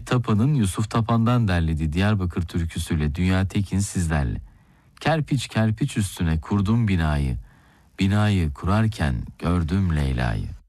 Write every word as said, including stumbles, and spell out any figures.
Tapa'nın Yusuf Tapan'dan derlediği Diyarbakır türküsüyle Dünya Tekin sizlerle. Kerpiç kerpiç üstüne kurdum binayı, binayı kurarken gördüm Leyla'yı.